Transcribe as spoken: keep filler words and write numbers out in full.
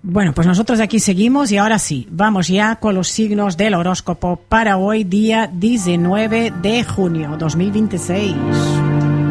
Bueno, pues nosotros aquí seguimos y ahora sí, vamos ya con los signos del horóscopo para hoy, día diecinueve de junio dos mil veintiséis.